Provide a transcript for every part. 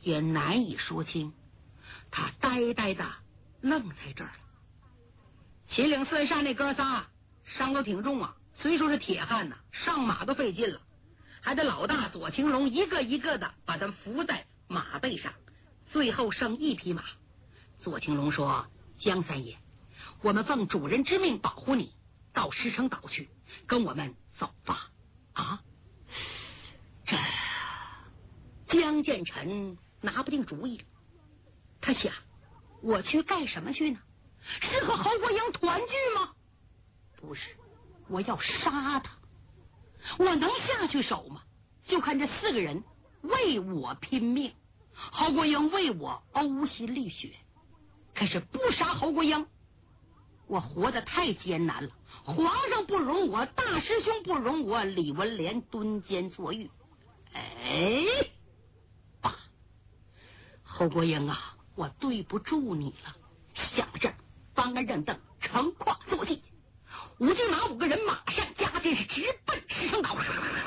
也难以说清。他呆呆的愣在这儿了。秦岭4煞那哥仨伤都挺重啊，虽说是铁汉呐，上马都费劲了，还得老大左青龙一个一个的把他扶在马背上，最后剩1匹马。左青龙说：“江三爷，我们奉主人之命保护你，到石城岛去，跟我们走吧。”啊，这江建成拿不定主意了。他想，我去干什么去呢？是和侯国英团聚吗？不是，我要杀他。我能下去手吗？就看这4个人为我拼命，侯国英为我呕心沥血。可是不杀侯国英，我活得太艰难了。皇上不容我，大师兄不容我，李文莲蹲监坐狱。爸，侯国英啊，我对不住你了。想着方安认凳，乘胯坐骑，5骏马5个人马上加阵，是直奔石城岛。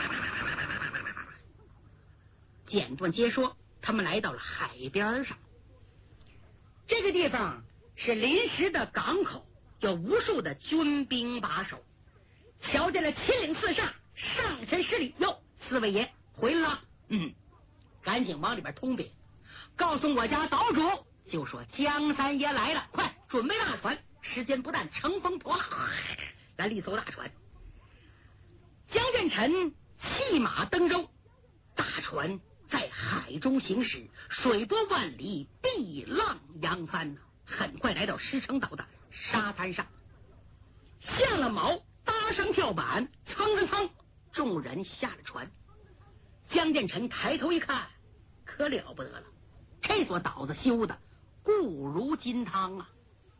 简短接说，他们来到了海边上。这个地方是临时的港口，有无数的军兵把守。瞧见了秦岭4煞，上前施礼：“哟，4位爷回来了。”赶紧往里边通禀，告诉我家岛主，就说江三爷来了，快准备大船，时间不但乘风破浪，咱立艘大船。江建成弃马登舟，大船在海中行驶，水波万里，碧浪扬帆呢。很快来到石城岛的沙滩上，下了锚，搭上跳板，蹭蹭蹭，众人下了船。江建成抬头一看，可了不得了，这座岛子修的固如金汤啊！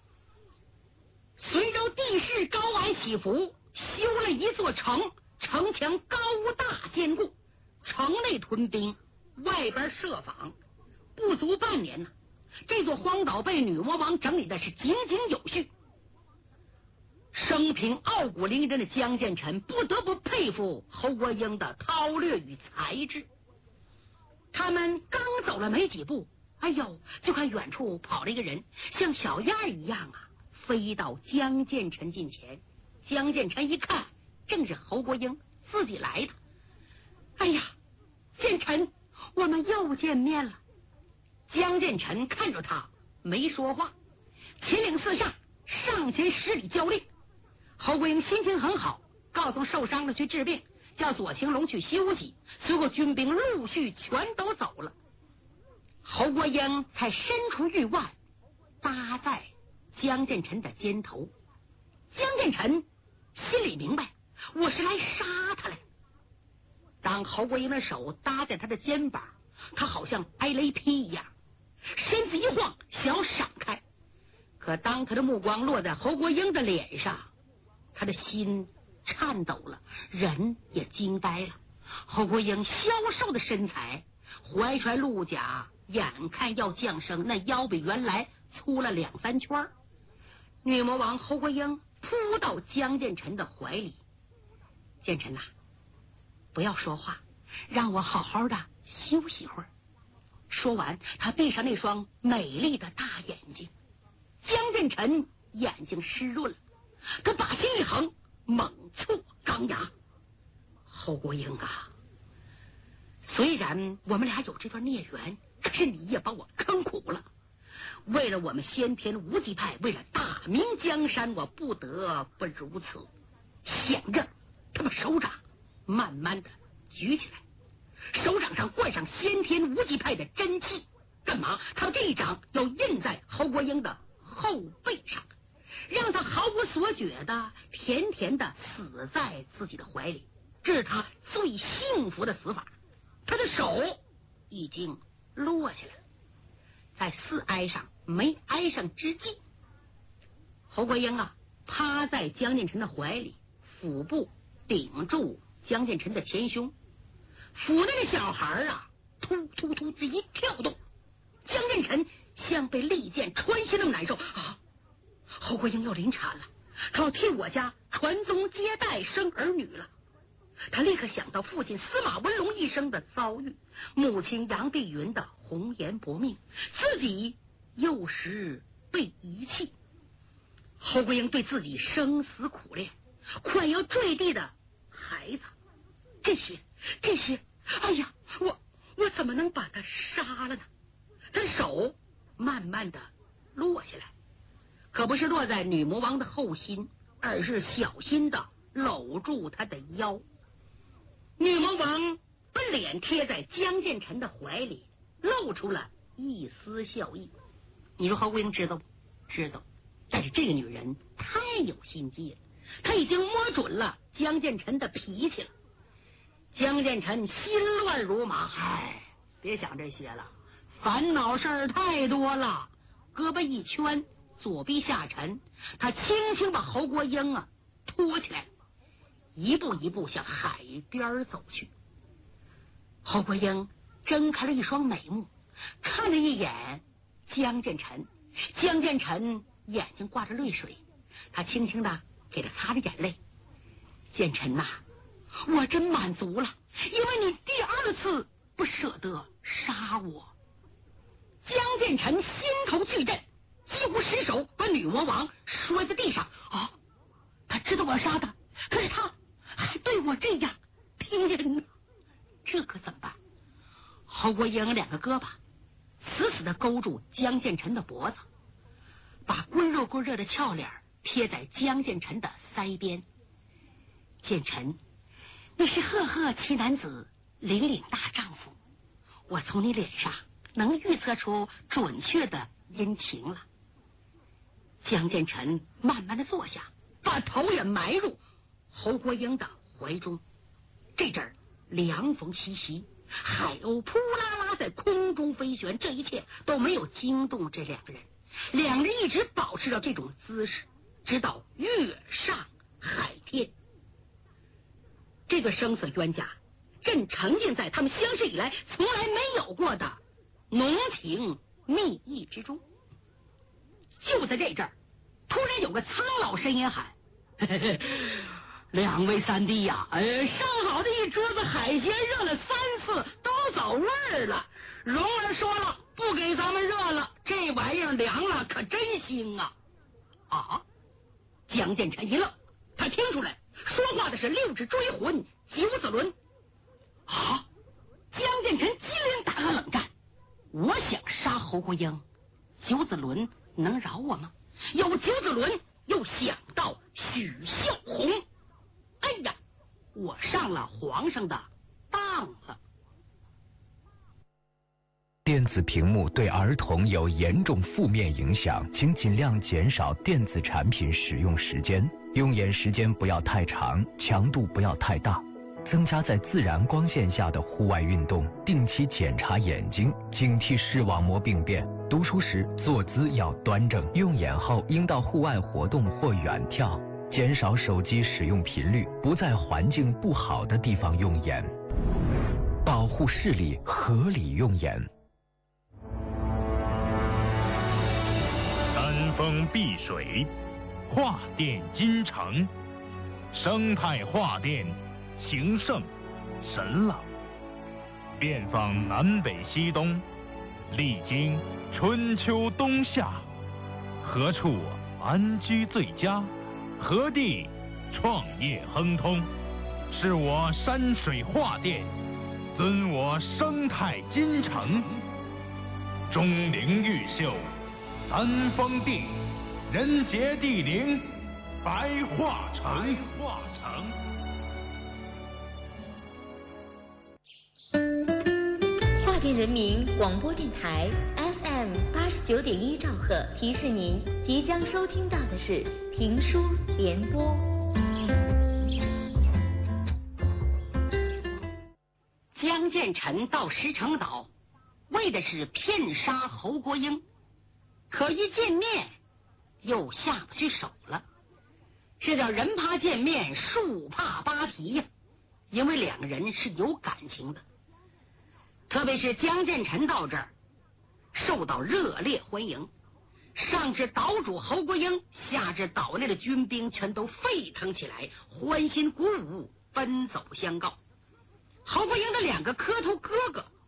随着地势高矮起伏，修了一座城，城墙高大坚固，城内屯兵，外边设防，不足半年呢，这座荒岛被女魔王整理的是井井有序。生平傲骨凌人的江建成不得不佩服侯国英的韬略与才智。他们刚走了没几步，哎呦，就看远处跑了一个人，像小燕一样啊，飞到江建成近前。江建成一看，正是侯国英自己来的。哎呀，建成，我们又见面了。江建成看着他没说话。秦岭4煞上前施礼交令。侯国英心情很好，告诉受伤的去治病，叫左青龙去休息。随后军兵陆续全都走了，侯国英才伸出玉腕搭在江建成的肩头。江建成心里明白，我是来杀他来。当侯国英的手搭在他的肩膀，他好像挨了一劈一样，身子一晃，想要闪开。可当他的目光落在侯国英的脸上，他的心颤抖了，人也惊呆了。侯国英消瘦的身材，怀揣鹿甲，眼看要降生，那腰比原来粗了2、3圈。女魔王侯国英扑到江建成的怀里：“建成啊，不要说话，让我好好的休息一会儿。”说完，他闭上那双美丽的大眼睛。江建成眼睛湿润了，他把心一横，猛挫钢牙：“侯国英啊，虽然我们俩有这段孽缘，可是你也把我坑苦了。为了我们先天无极派，为了大明江山，我不得不如此。”想着，他把手掌慢慢的举起来，手掌上灌上先天无极派的真气。干嘛？他这一掌要印在侯国英的后背上，让他毫无所觉的甜甜的死在自己的怀里，这是他最幸福的死法。他的手已经落下来了，在4挨上没挨上之际，侯国英啊趴在江建成的怀里，腹部顶住江建成的前胸，腹内的小孩啊突突突这一跳动，江建成像被利剑穿心那么难受啊！侯国英要临产了，他要替我家传宗接代生儿女了。他立刻想到父亲司马文龙一生的遭遇，母亲杨碧云的红颜薄命，自己又是被遗弃。侯国英对自己生死苦恋，快要坠地的孩子，这时，哎呀，我怎么能把他杀了呢？他手慢慢的落下来，可不是落在女魔王的后心，而是小心的搂住他的腰。女魔王把脸贴在江建成的怀里，露出了一丝笑意。你说侯国英知道不？知道。但是这个女人太有心计了，她已经摸准了江建成的脾气了。江建成心乱如麻，别想这些了，烦恼事儿太多了。胳膊一圈，左臂下沉，他轻轻把侯国英拖起来，一步一步向海边走去。侯国英睁开了一双美目，看了一眼江建成。江建成眼睛挂着泪水，他轻轻的给他擦着眼泪。建成呐，我真满足了，因为你第二次不舍得杀我。江建成心头巨震，几乎失手把女魔王摔在地上。他知道我杀他，可是他还对我这样，听人呢，这可怎么办？侯国英两个胳膊死死的勾住江建成的脖子，把滚热的俏脸贴在江建成的腮边。建成，你是赫赫奇男子，凛凛大丈夫，我从你脸上能预测出准确的阴晴了。江建成慢慢的坐下，把头也埋入侯国英的怀中。这阵儿凉风习习，海鸥扑啦啦在空中飞旋，这一切都没有惊动这两个人。两人一直保持着这种姿势，直到月上海天。这个生死冤家正沉浸在他们相识以来从来没有过的浓情蜜意之中。就在这阵儿，突然有个苍老声音喊：两位三弟呀，上好的一桌子海鲜热了3次都走味儿了，蓉儿说了不给咱们热了，这玩意儿凉了可真腥啊！江建成一愣，他听出来说话的是6指追魂九子轮。江建成机灵打个冷战，我想杀侯国英，九子轮能饶我吗？有九子轮，又想到许孝红，哎呀，我上了皇上的当了。 电子屏幕对儿童有严重负面影响，请尽量减少电子产品使用时间，用眼时间不要太长，强度不要太大，增加在自然光线下的户外运动，定期检查眼睛，警惕视网膜病变。读书时坐姿要端正，用眼后应到户外活动或远眺，减少手机使用频率，不在环境不好的地方用眼，保护视力，合理用眼。 山峰碧水，画电金城，生态画电，情圣神朗，遍访南北西东，历经春秋冬夏，何处安居最佳？何地创业亨通？是我山水画电，尊我生态金城。钟灵毓秀，三峰地，人杰地灵，白桦城。 桦电人民广播电台 FM 89.1兆赫提示您，即将收听到的是评书联播。 江建成到石城岛，为的是骗杀侯国英，可一见面又下不去手了。这叫人怕见面，树怕扒皮呀，因为两个人是有感情的。特别是江建成到这儿，受到热烈欢迎，上至岛主侯国英，下至岛内的军兵全都沸腾起来，欢欣鼓舞，奔走相告。侯国英的两个磕头哥哥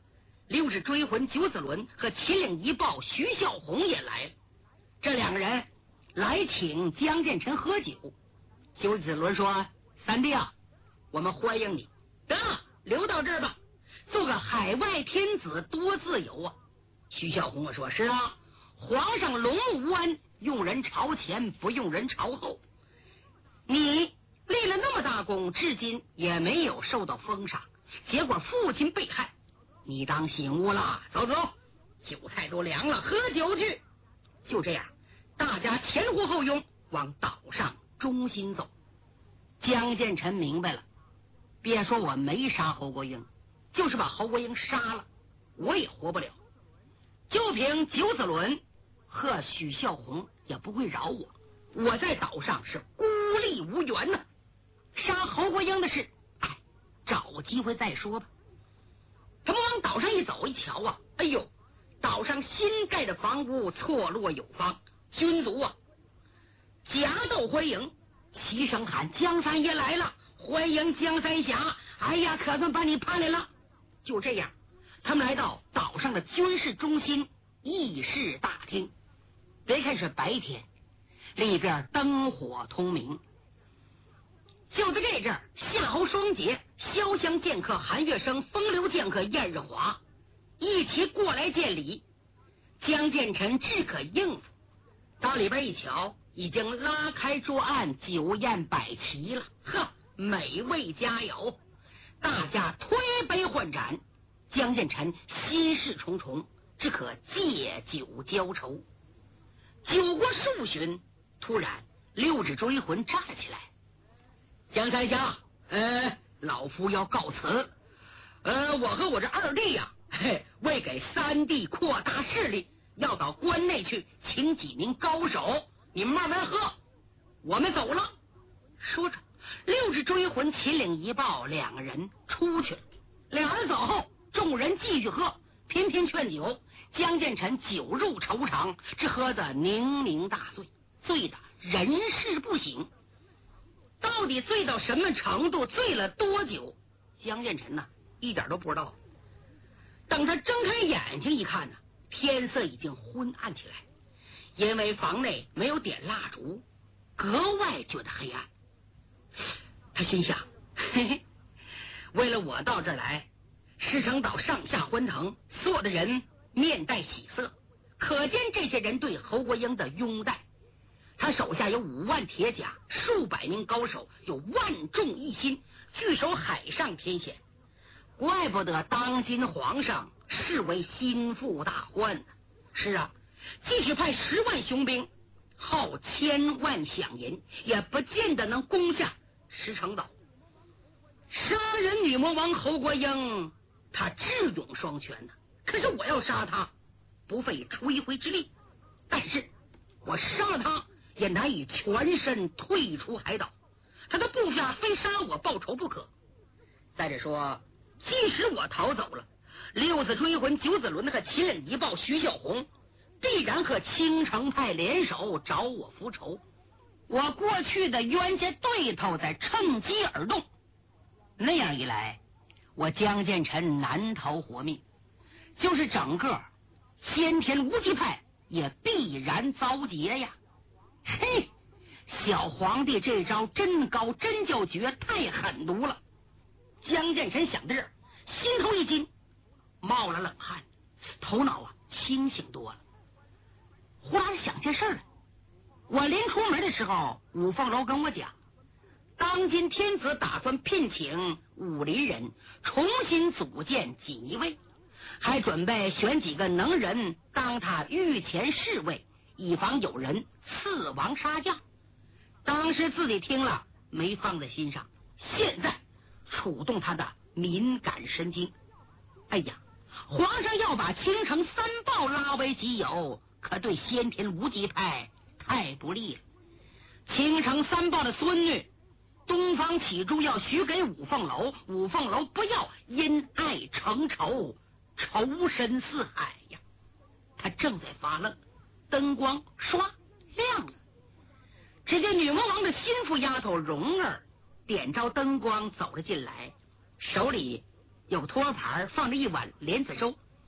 六指追魂九子伦和秦岭一豹徐孝宏也来了。这两个人来请江建成喝酒。九子伦说：“三弟啊，我们欢迎你，得留到这儿吧，做个海外天子多自由啊。”徐孝宏说：“是啊，皇上龙目无恩，用人朝前不用人朝后，你立了那么大功，至今也没有受到封赏，结果父亲被害，你当醒悟了。走走，酒菜都凉了，喝酒去。”就这样，大家前呼后拥往岛上中心走。江建成明白了，别说我没杀侯国英，就是把侯国英杀了，我也活不了。就凭九子伦和许孝宏也不会饶我，我在岛上是孤立无援呢。杀侯国英的事，找机会再说吧。他们往岛上一走，一瞧啊，哎呦，岛上新盖的房屋错落有方，军卒啊夹道欢迎，齐声喊：“江三爷来了，欢迎江三侠！哎呀，可算把你盼来了。”就这样，他们来到岛上的军事中心议事大厅。别看是白天，里边灯火通明。就在这阵儿，夏侯双杰、潇湘剑客韩月生、风流剑客燕日华一起过来见礼。江建成只可应付，到里边一瞧，已经拉开桌案，酒宴摆齐了，呵，美味佳肴，大家推杯换盏。江建成心事重重，只可借酒浇愁。酒过数巡，突然六指追魂站起来：“江三侠，老夫要告辞。我和我这二弟呀，为给三弟扩大势力，要到关内去请几名高手，你们慢慢喝，我们走了。”说着，六指追魂、秦岭一豹两个人出去了。两人走后，众人继续喝，频频劝酒。江建成酒入愁肠，只喝得酩酊大醉，醉得人事不省。到底醉到什么程度，醉了多久，江建成呢一点都不知道。等他睁开眼睛一看呢，天色已经昏暗起来，因为房内没有点蜡烛，格外觉得黑暗。他心想：嘿嘿，为了我到这儿来，石城岛上下欢腾，所有的人面带喜色，可见这些人对侯国英的拥戴。他手下有5万铁甲，数百名高手，有万众一心，据守海上天险。怪不得当今皇上视为心腹大患。是啊，即使派10万雄兵，耗1000万饷银，也不见得能攻下石城岛。杀人女魔王侯国英，他智勇双全呢。可是我要杀他，不费吹灰之力，但是我杀了他，也难以全身退出海岛。他的部下非杀我报仇不可。再者说，即使我逃走了，六子追魂、九子伦和秦岭一豹徐孝宏必然和青城派联手找我复仇。我过去的冤家对头在趁机而动，那样一来，我江建成难逃活命，就是整个先天无极派也必然遭劫呀！嘿，小皇帝这招真高，真叫绝，太狠毒了。江建成想到这儿，心头一惊，冒了冷汗，头脑清醒多了。忽然想件事来，我临出门的时候，五凤楼跟我讲，当今天子打算聘请武林人重新组建锦衣卫，还准备选几个能人当他御前侍卫，以防有人刺王杀将。当时自己听了没放在心上，现在触动他的敏感神经。哎呀，皇上要把青城三豹拉为己有，可对先天无极派太不利了。青城三豹的孙女东方启珠要许给五凤楼，五凤楼不要，因爱成仇，仇深似海呀！他正在发愣，灯光唰亮了。只见女魔王的心腹丫头蓉儿点着灯光走了进来，手里有托盘放着一碗莲子粥，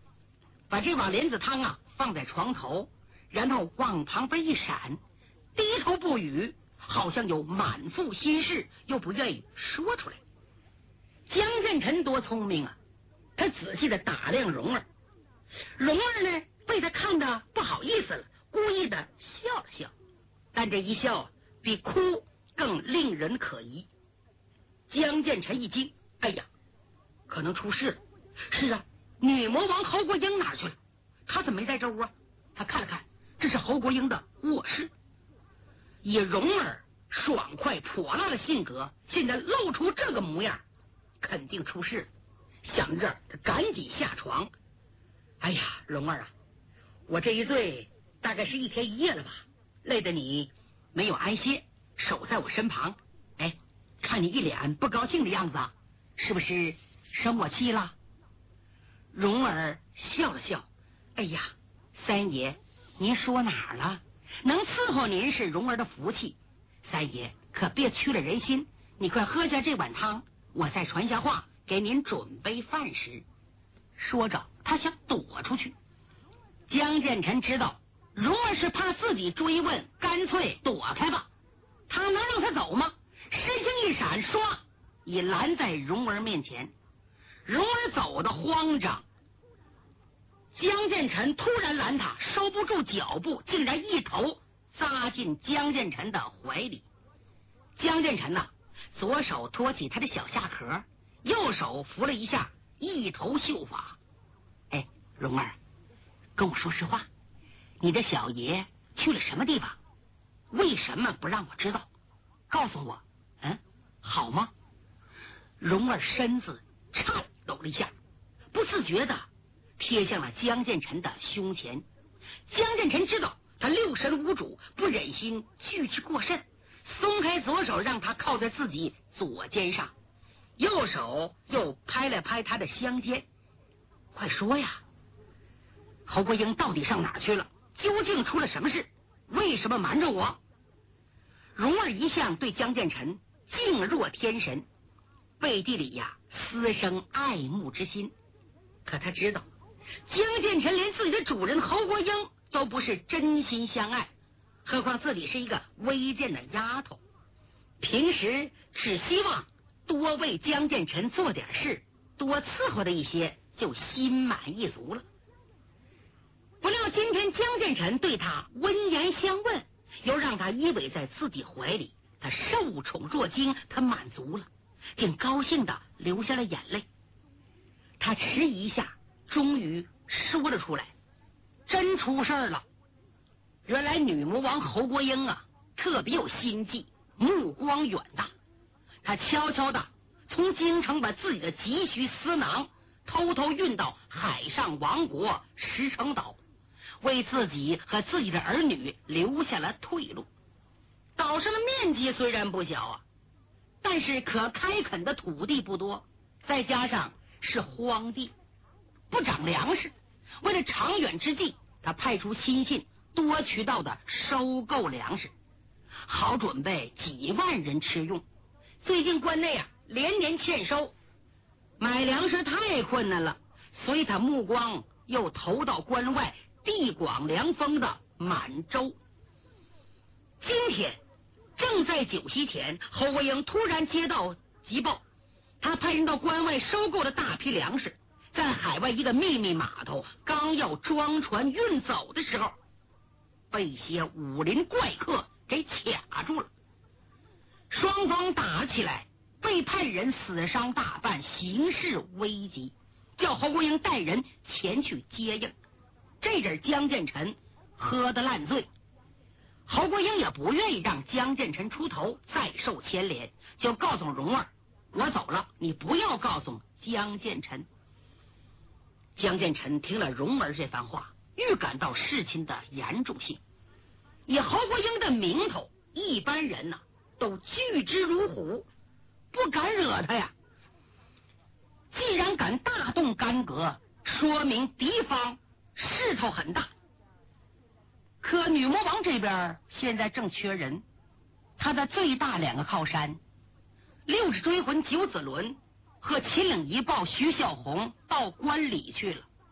把这碗莲子汤啊放在床头，然后往旁边一闪，低头不语，好像有满腹心事，又不愿意说出来。江建成多聪明啊，他仔细的打量蓉儿，蓉儿呢被他看得不好意思了，故意的笑了笑，但这一笑比哭更令人可疑。江建成一惊，哎呀，可能出事了。是啊，女魔王侯国英哪去了？他怎么没在这屋啊？他看了看，这是侯国英的卧室。以蓉儿爽快泼辣的性格，现在露出这个模样，肯定出事了。想着他赶紧下床。哎呀，蓉儿啊，我这一醉大概是1天1夜了吧，累得你没有安歇，守在我身旁。哎，看你一脸不高兴的样子，是不是生我气了？蓉儿笑了笑，哎呀，三爷，您说哪儿了？能伺候您是蓉儿的福气，三爷可别屈了人心。你快喝下这碗汤，我再传下话，给您准备饭食。说着，他想躲出去。江建成知道蓉儿是怕自己追问，干脆躲开吧。他能让他走吗？身形一闪，唰，已拦在蓉儿面前。蓉儿走得慌张，江建成突然拦他，收不住脚步，竟然一头扎进江建成的怀里。江建成左手托起他的小下壳，右手扶了一下一头秀发。哎，蓉儿，跟我说实话，你的小爷去了什么地方？为什么不让我知道？告诉我，好吗？蓉儿身子颤抖了一下，不自觉的贴向了江建成的胸前。江建成知道他六神无主，不忍心去过甚，松开左手，让他靠在自己左肩上，右手又拍了拍他的香肩。快说呀，侯国英到底上哪儿去了？究竟出了什么事？为什么瞒着我？蓉儿一向对江建成敬若天神，背地里私生爱慕之心。可他知道江建成连自己的主人侯国英都不是真心相爱，何况自己是一个微贱的丫头，平时只希望多为江建成做点事，多伺候他一些，就心满意足了。不料今天江建成对他温言相问，又让他依偎在自己怀里，他受宠若惊，他满足了，竟高兴的流下了眼泪。他迟疑一下，终于说了出来，真出事了。原来女魔王侯国英特别有心计，目光远大。他悄悄的从京城把自己的急需私囊偷偷运到海上王国石城岛，为自己和自己的儿女留下了退路。岛上的面积虽然不小但是可开垦的土地不多，再加上是荒地，不长粮食。为了长远之计，他派出亲信多渠道的收购粮食，好准备几万人吃用。最近关内连年欠收，买粮食太困难了，所以他目光又投到关外地广粮丰的满洲。今天正在酒席前，侯国英突然接到急报，他派人到关外收购了大批粮食，在海外一个秘密码头刚要装船运走的时候，被一些武林怪客给卡住了。双方打起来，背叛人死伤大半，形势危急，叫侯国英带人前去接应。这阵江建成喝得烂醉，侯国英也不愿意让江建成出头再受牵连，就告诉蓉儿，我走了，你不要告诉江建成。江建成听了蓉儿这番话，预感到事情的严重性。以侯国英的名头，一般人都惧之如虎，不敢惹他呀。既然敢大动干戈，说明敌方势头很大。可女魔王这边现在正缺人，他的最大2个靠山六指追魂九子伦和秦岭一豹徐小红到关里去了，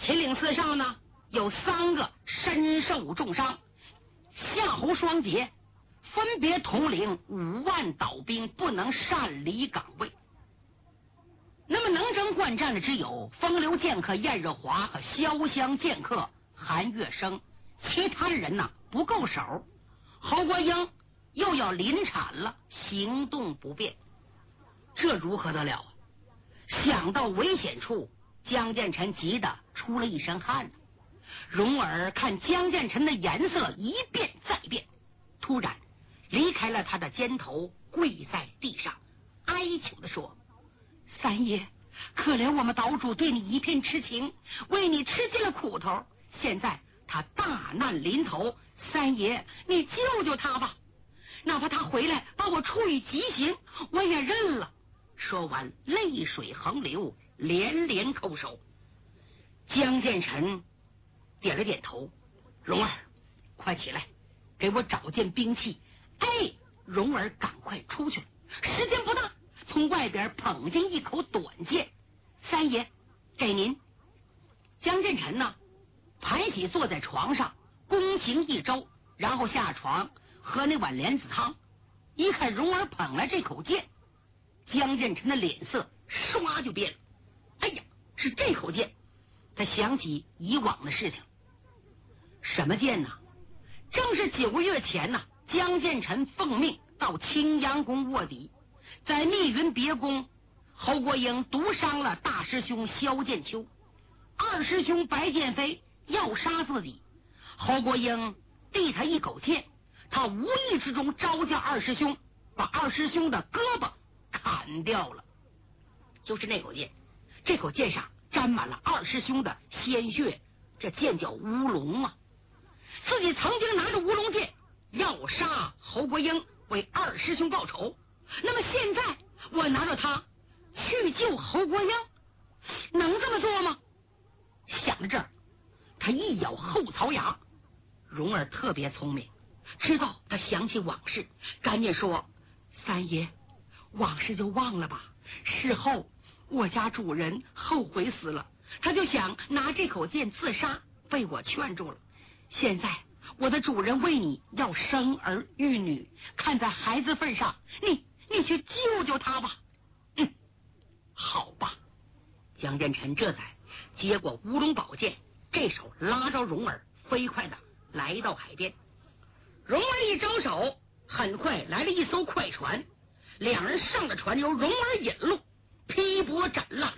秦岭4上呢有3个身受重伤，夏侯双杰分别统领5万倒兵，不能擅离岗位。那么能征惯战的只有风流剑客晏日华和潇湘剑客韩月生，其他的人呢不够手。侯国英又要临产了，行动不便，这如何得了啊？想到危险处，江建成急得出了一身汗。蓉儿看江建成的颜色一变再变，突然离开了他的肩头，跪在地上哀求地说：三爷，可怜我们岛主对你一片痴情，为你吃尽了苦头，现在他大难临头，三爷你救救他吧，哪怕他回来把我处以极刑，我也认了。说完泪水横流，连连叩首。江建成点了点头，蓉儿快起来，给我找件兵器。哎，蓉儿赶快出去了，时间不大，从外边捧进一口短剑。三爷，给您。江建成呢盘膝坐在床上，躬行一周，然后下床喝那碗莲子汤。一看蓉儿捧来这口剑，江建成的脸色唰就变了。哎呀，是这口剑！他想起以往的事情。什么剑呢？正是9个月前呢，江建成奉命到青阳宫卧底，在密云别宫，侯国英毒伤了大师兄萧剑秋，二师兄白剑飞要杀自己，侯国英递他一口剑，他无意之中招架二师兄，把二师兄的胳膊砍掉了。就是那口剑，这口剑上沾满了二师兄的鲜血，这剑叫乌龙啊。自己曾经拿着乌龙剑要杀侯国英，为二师兄报仇，那么现在我拿着它去救侯国英，能这么做吗？想到这儿，他一咬后槽牙。蓉儿特别聪明，知道他想起往事，赶紧说：三爷，往事就忘了吧，事后我家主人后悔死了，他就想拿这口剑自杀，被我劝住了。现在我的主人为你要生儿育女，看在孩子份上，你去救救他吧。好吧。江建成这才接过乌龙宝剑，这手拉着蓉儿，飞快的来到海边。蓉儿一招手，很快来了一艘快船，两人上了船，由蓉儿引路，劈波斩浪，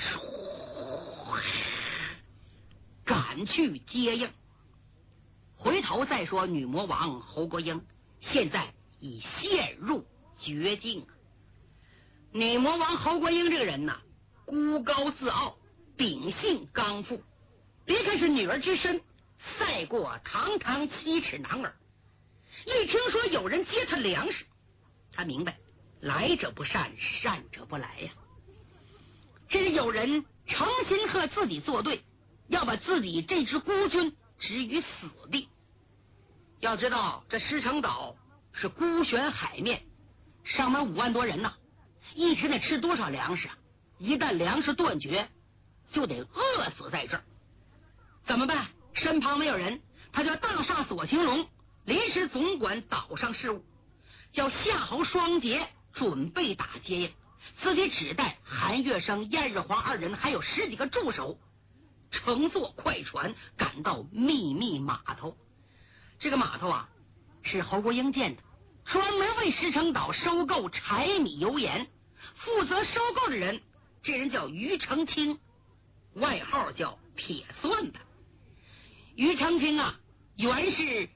赶去接应。回头再说女魔王侯国英，现在已陷入绝境。女魔王侯国英这个人呢，孤高自傲，秉性刚复，别看是女儿之身，赛过堂堂7尺男儿。一听说有人接他粮食，他明白来者不善，善者不来呀。这是有人诚心和自己作对，要把自己这支孤军置于死地。要知道这石城岛是孤悬海面，上面5万多人呢，一天得吃多少粮食啊？一旦粮食断绝，就得饿死在这儿。怎么办？身旁没有人，他叫大厦左青龙临时总管岛上事务，叫夏侯双杰准备打接应，自己只带韩月生、晏日华2人，还有10几个助手，乘坐快船赶到秘密码头。这个码头啊，是侯国英建的，专门为石城岛收购柴米油盐。负责收购的人，这人叫于承清，外号叫铁算盘。于承清啊，原是